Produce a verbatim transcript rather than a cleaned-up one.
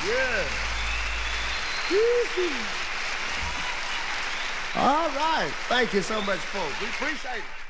Yeah. All right. Thank you so much, folks. We appreciate it.